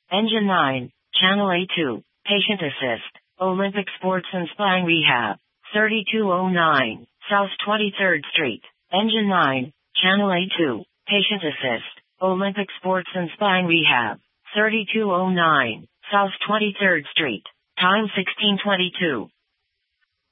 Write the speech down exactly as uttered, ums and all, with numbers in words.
Engine nine, Channel A two, Patient Assist, Olympic Sports and Spine Rehab, thirty-two oh nine, South twenty-third Street. Engine nine, Channel A two, Patient Assist, Olympic Sports and Spine Rehab, thirty-two oh nine, South twenty-third Street. Time sixteen twenty-two.